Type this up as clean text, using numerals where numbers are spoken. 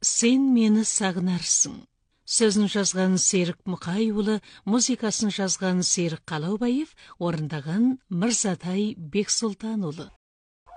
Сен мені сағынарсың. Сөзін жазған Серік Мұқайұлы, музыкасын жазған Серік Қалаубаев, орындаған Мырзатай Бексұлтанұлы.